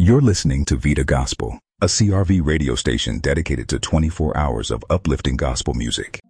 You're listening to Vita Gospel, a CRV radio station dedicated to 24 hours of uplifting gospel music.